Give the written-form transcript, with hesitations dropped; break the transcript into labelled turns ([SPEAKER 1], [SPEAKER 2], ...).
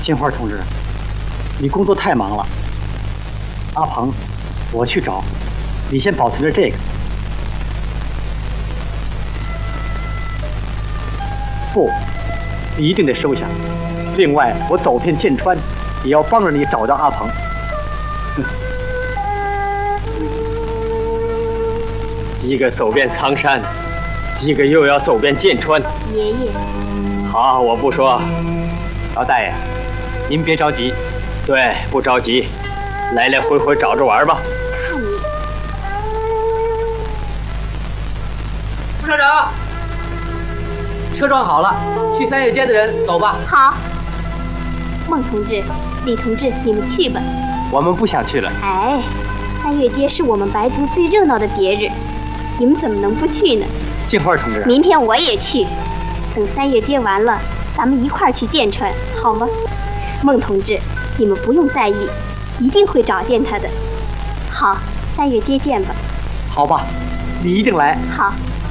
[SPEAKER 1] 金花同志，你工作太忙了。阿鹏，我去找，你先保存着这个。不，你一定得收下。另外，我走遍剑川，也要帮着你找到阿鹏。
[SPEAKER 2] 一个走遍苍山，一个又要走遍剑川。
[SPEAKER 3] 爷爷，
[SPEAKER 2] 好，我不说。老大爷，您别着急。对，不着急，来来回回找着玩吧。
[SPEAKER 3] 看你，
[SPEAKER 4] 副社长，车装好了，去三月街的人走吧。
[SPEAKER 3] 好。孟同志、李同志，你们去吧。
[SPEAKER 2] 我们不想去了。
[SPEAKER 3] 哎，三月街是我们白族最热闹的节日，你们怎么能不去呢？
[SPEAKER 1] 金花同志，
[SPEAKER 3] 明天我也去。等三月街完了，咱们一块儿去剑川，好吗？孟同志，你们不用在意，一定会找见他的。好，三月街见吧。
[SPEAKER 1] 好吧，你一定来。
[SPEAKER 3] 好。